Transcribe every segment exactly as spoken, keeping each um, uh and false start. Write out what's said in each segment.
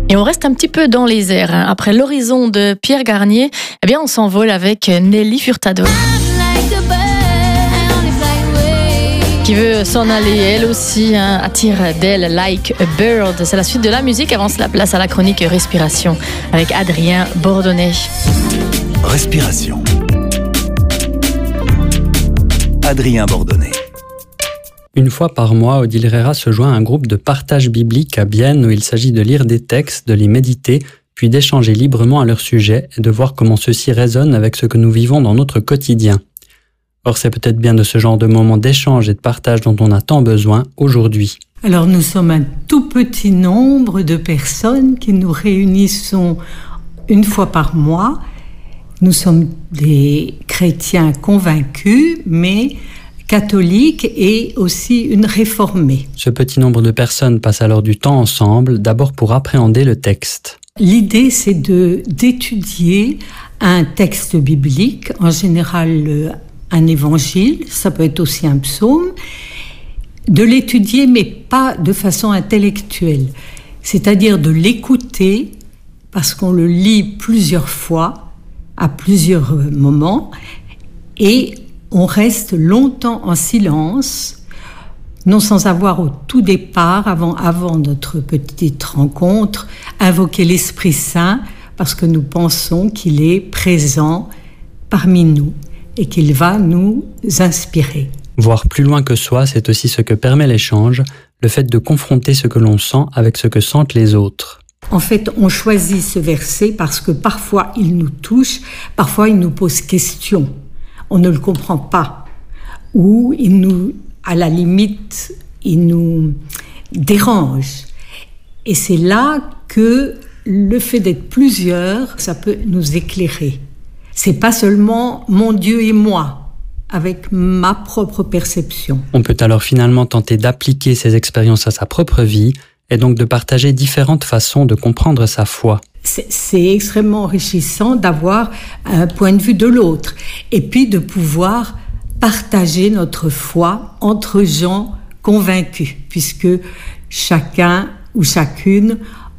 Et on reste un petit peu dans les airs. Hein. Après l'horizon de Pierre Garnier, eh bien on s'envole avec Nelly Furtado, qui veut s'en aller, elle aussi, hein, attire d'elle Like a Bird. C'est la suite de la musique. Avance la place à la chronique Respiration avec Adrien Bordonnet. Respiration. Adrien Bordonnet. Une fois par mois, Odile Herrera se joint à un groupe de partage biblique à Bienne où il s'agit de lire des textes, de les méditer, puis d'échanger librement à leur sujet et de voir comment ceux-ci résonnent avec ce que nous vivons dans notre quotidien. Or, c'est peut-être bien de ce genre de moments d'échange et de partage dont on a tant besoin aujourd'hui. Alors, nous sommes un tout petit nombre de personnes qui nous réunissons une fois par mois. Nous sommes des chrétiens convaincus, mais catholique et aussi une réformée. Ce petit nombre de personnes passe alors du temps ensemble, d'abord pour appréhender le texte. L'idée, c'est de, d'étudier un texte biblique, en général un évangile, ça peut être aussi un psaume, de l'étudier, mais pas de façon intellectuelle, c'est-à-dire de l'écouter, parce qu'on le lit plusieurs fois, à plusieurs moments, et on reste longtemps en silence, non sans avoir au tout départ, avant, avant notre petite rencontre, invoqué l'Esprit Saint, parce que nous pensons qu'il est présent parmi nous et qu'il va nous inspirer. Voir plus loin que soi, c'est aussi ce que permet l'échange, le fait de confronter ce que l'on sent avec ce que sentent les autres. En fait, on choisit ce verset parce que parfois il nous touche, parfois il nous pose question. On ne le comprend pas, ou il nous, à la limite, il nous dérange. Et c'est là que le fait d'être plusieurs, ça peut nous éclairer. C'est pas seulement mon Dieu et moi, avec ma propre perception. On peut alors finalement tenter d'appliquer ces expériences à sa propre vie, et donc de partager différentes façons de comprendre sa foi. C'est, c'est extrêmement enrichissant d'avoir un point de vue de l'autre et puis de pouvoir partager notre foi entre gens convaincus, puisque chacun ou chacune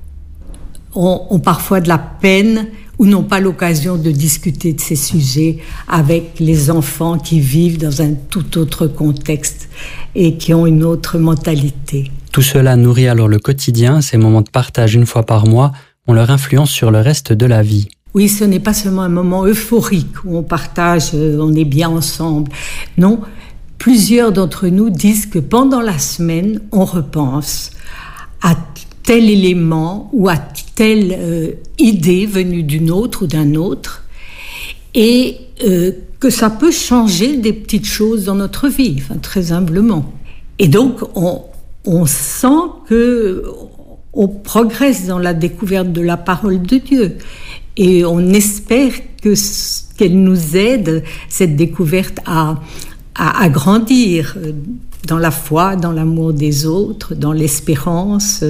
ont, ont parfois de la peine ou n'ont pas l'occasion de discuter de ces sujets avec les enfants qui vivent dans un tout autre contexte et qui ont une autre mentalité. Tout cela nourrit alors le quotidien, ces moments de partage une fois par mois ont leur influence sur le reste de la vie. Oui, ce n'est pas seulement un moment euphorique où on partage, on est bien ensemble. Non, plusieurs d'entre nous disent que pendant la semaine, on repense à tel élément ou à telle euh, idée venue d'une autre ou d'un autre et euh, que ça peut changer des petites choses dans notre vie, enfin, très humblement. Et donc, on, on sent que on progresse dans la découverte de la parole de Dieu et on espère que, qu'elle nous aide, cette découverte, à, à, à grandir dans la foi, dans l'amour des autres, dans l'espérance.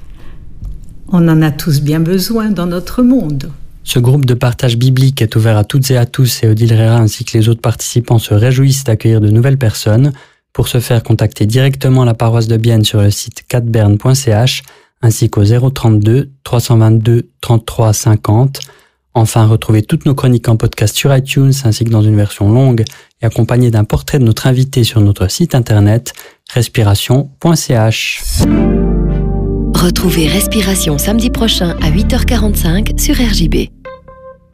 On en a tous bien besoin dans notre monde. Ce groupe de partage biblique est ouvert à toutes et à tous et Odile Herrera ainsi que les autres participants se réjouissent d'accueillir de nouvelles personnes. Pour ce faire, contactez directement la paroisse de Bienne sur le site catberne point c h ainsi qu'au zéro trente-deux trois cent vingt-deux trente-trois cinquante. Enfin, retrouvez toutes nos chroniques en podcast sur iTunes ainsi que dans une version longue et accompagnée d'un portrait de notre invité sur notre site internet respiration point c h. Retrouvez Respiration samedi prochain à huit heures quarante-cinq sur R J B.